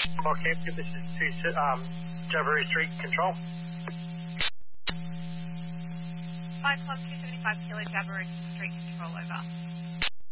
Okay, this is to Jabiru Street Control. 51275 Kilo Jabiru Street Control, over.